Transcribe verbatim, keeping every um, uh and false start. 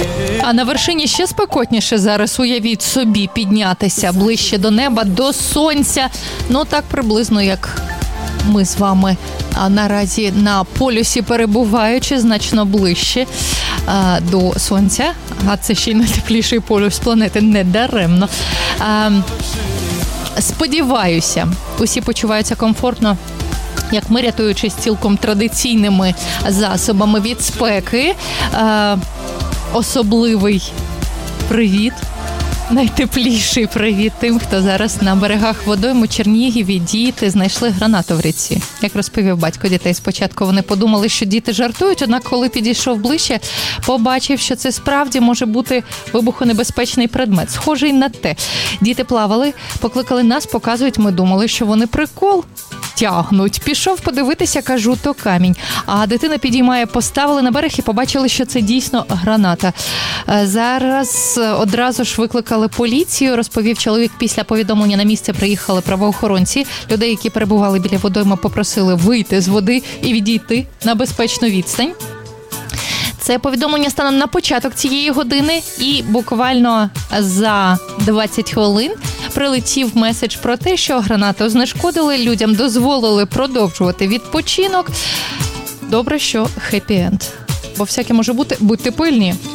А на вершині ще спекотніше зараз, уявіть собі, піднятися ближче до неба, до сонця. Ну так приблизно, як ми з вами а наразі на полюсі перебуваючи значно ближче а, до сонця. А це ще й найтепліший полюс планети, не даремно. А, сподіваюся, усі почуваються комфортно, як ми, рятуючись цілком традиційними засобами від спеки. А, особливий привіт, найтепліший привіт тим, хто зараз на берегах водойму Чернігіві. Діти знайшли гранату в річці. Як розповів батько дітей, спочатку вони подумали, що діти жартують, однак коли підійшов ближче, побачив, що це справді може бути вибухонебезпечний предмет. Схожий на те. Діти плавали, покликали нас, показують, ми думали, що вони прикол тягнуть. Пішов подивитися, кажу, то камінь. А дитина підіймає, поставили на берег і побачили, що це дійсно граната. Зараз одразу ж викликали поліцію, розповів чоловік. Після повідомлення на місце приїхали правоохоронці. Людей, які перебували біля водойми, попросили вийти з води і відійти на безпечну відстань. Це повідомлення станом на початок цієї години, і буквально за двадцять хвилин прилетів меседж про те, що гранату знешкодили, людям дозволили продовжувати відпочинок. Добре, що хеппі-енд. Бо всяке може бути. Будьте пильні.